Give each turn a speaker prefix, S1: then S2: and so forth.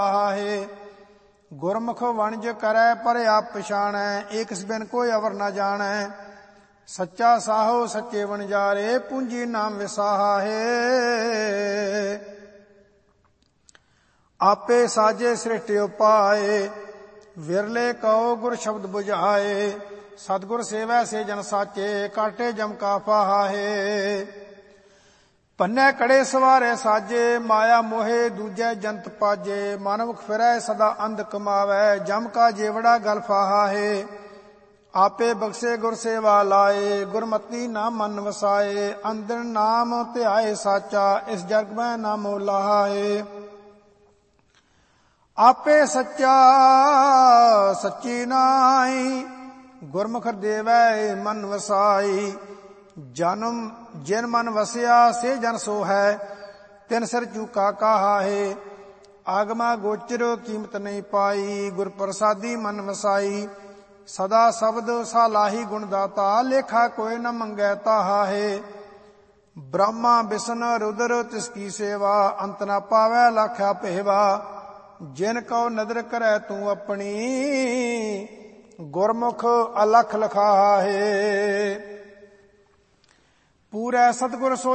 S1: है। गुरमुख वणज करै पर आप पछाणै, एक बिन कोई अवर न जाणै। सच्चा साहो सच्चे वणजारे, पूंजी नाम विसाहा है। आपे साजे सृष्टि उपाए, विरले कहो गुर शब्द बुझाए। सतगुर सेवै से जन साचे, काटे जम का फाहा है। ਪੰਨੇ ਕੜੇ ਸਵਾਰੇ ਸਾਜੇ, ਮਾਇਆ ਮੋਹੇ ਦੂਜੇ ਜੰਤ ਪਾਜੇ। ਮਨਮੁਖ ਫਿਰੈ ਸਦਾ ਅੰਧ ਕਮਾਵੈ, ਜਮ ਕਾ ਜੇਵੜਾ ਗਲ ਫਾਹਾ ਹੈ। ਆਪੇ ਬਖਸ਼ੇ ਗੁਰ ਸੇਵਾ ਲਾਏ, ਗੁਰਮਤੀ ਨਾਮ ਮਨ ਵਸਾਏ। ਅੰਦਰ ਨਾਮ ਧਿਆਏ ਸਾਚਾ, ਇਸ ਜਗ ਮੈਂ ਨਾਮੋ ਲਾਹਾ ਹੈ। ਆਪੇ ਸੱਚਾ ਸੱਚੀ ਨਾਈ, ਗੁਰਮੁਖ ਦੇਵੈ ਮਨ ਵਸਾਈ। जन्म जिन मन वसिया से जन सो है, तिन सिर चूका कहा है। आगमा गोचर कीमत नहीं पाई, गुर प्रसादी मन वसाई। सदा शब्द सालाही गुणदाता, लेखा कोई न मंगै ताहा है। ब्रह्मा विष्णु रुद्र तिसकी सेवा, अंत न पावै लाख्या पेवा। जिन को नदर करै तू अपनी, गुरमुख अलख लखा है। पूरै सतगुर सो